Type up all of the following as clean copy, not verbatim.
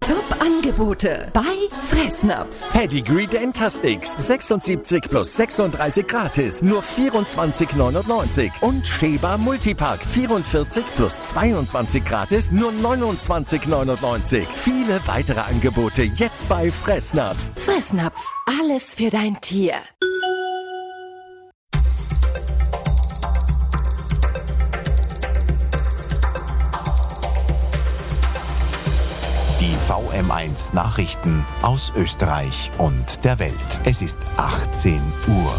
Top-Angebote bei Fressnapf. Pedigree Dentastix 76 plus 36 gratis, nur 24,99. Und Sheba Multipack 44 plus 22 gratis, nur 29,99. Viele weitere Angebote jetzt bei Fressnapf. Fressnapf, alles für dein Tier. Die VM1 Nachrichten aus Österreich und der Welt. Es ist 18 Uhr.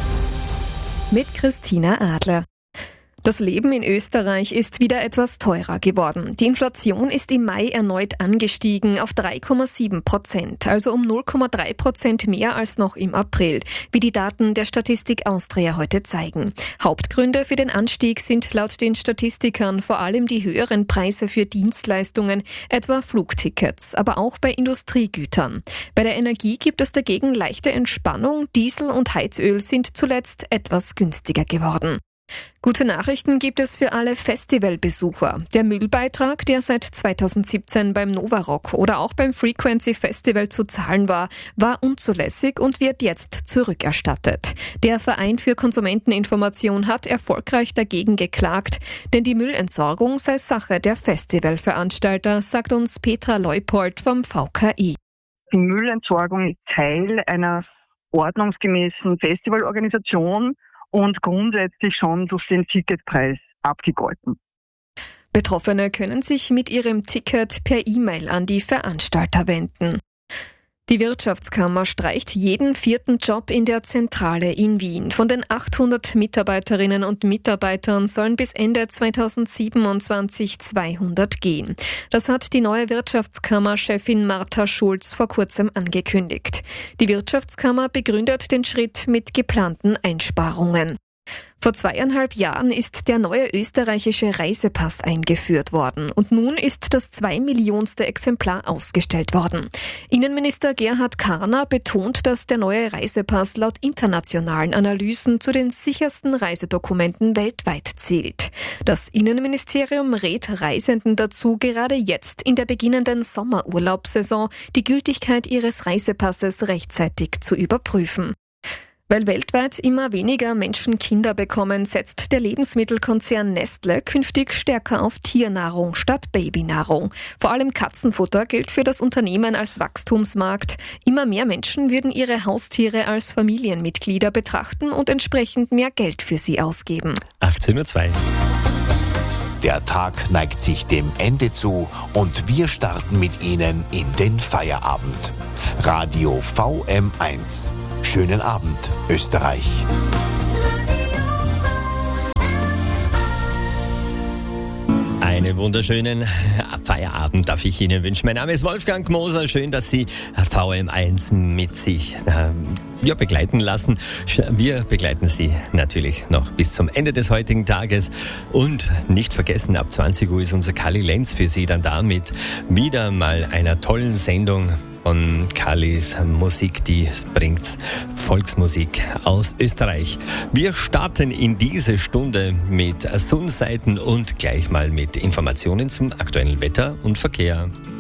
Mit Christina Adler. Das Leben in Österreich ist wieder etwas teurer geworden. Die Inflation ist im Mai erneut angestiegen auf 3,7%, also um 0,3% mehr als noch im April, wie die Daten der Statistik Austria heute zeigen. Hauptgründe für den Anstieg sind laut den Statistikern vor allem die höheren Preise für Dienstleistungen, etwa Flugtickets, aber auch bei Industriegütern. Bei der Energie gibt es dagegen leichte Entspannung. Diesel und Heizöl sind zuletzt etwas günstiger geworden. Gute Nachrichten gibt es für alle Festivalbesucher. Der Müllbeitrag, der seit 2017 beim Novarock oder auch beim Frequency Festival zu zahlen war, war unzulässig und wird jetzt zurückerstattet. Der Verein für Konsumenteninformation hat erfolgreich dagegen geklagt, denn die Müllentsorgung sei Sache der Festivalveranstalter, sagt uns Petra Leupold vom VKI. Die Müllentsorgung ist Teil einer ordnungsgemäßen Festivalorganisation und grundsätzlich schon durch den Ticketpreis abgegolten. Betroffene können sich mit ihrem Ticket per E-Mail an die Veranstalter wenden. Die Wirtschaftskammer streicht jeden 4. Job in der Zentrale in Wien. Von den 800 Mitarbeiterinnen und Mitarbeitern sollen bis Ende 2027 200 gehen. Das hat die neue Wirtschaftskammer-Chefin Martha Schulz vor kurzem angekündigt. Die Wirtschaftskammer begründet den Schritt mit geplanten Einsparungen. Vor 2,5 Jahren ist der neue österreichische Reisepass eingeführt worden und nun ist das 2 Millionste Exemplar ausgestellt worden. Innenminister Gerhard Karner betont, dass der neue Reisepass laut internationalen Analysen zu den sichersten Reisedokumenten weltweit zählt. Das Innenministerium rät Reisenden dazu, gerade jetzt in der beginnenden Sommerurlaubssaison die Gültigkeit ihres Reisepasses rechtzeitig zu überprüfen. Weil weltweit immer weniger Menschen Kinder bekommen, setzt der Lebensmittelkonzern Nestle künftig stärker auf Tiernahrung statt Babynahrung. Vor allem Katzenfutter gilt für das Unternehmen als Wachstumsmarkt. Immer mehr Menschen würden ihre Haustiere als Familienmitglieder betrachten und entsprechend mehr Geld für sie ausgeben. 18:02 Uhr. Der Tag neigt sich dem Ende zu und wir starten mit Ihnen in den Feierabend. Radio VM1. Schönen Abend, Österreich. Einen wunderschönen Feierabend darf ich Ihnen wünschen. Mein Name ist Wolfgang Moser. Schön, dass Sie VM1 mit sich begleiten lassen. Wir begleiten Sie natürlich noch bis zum Ende des heutigen Tages. Und nicht vergessen, ab 20 Uhr ist unser Kali Lenz für Sie dann da mit wieder mal einer tollen Sendung von Kalis Musik, die bringt Volksmusik aus Österreich. Wir starten in diese Stunde mit Sonnenseiten und gleich mal mit Informationen zum aktuellen Wetter und Verkehr.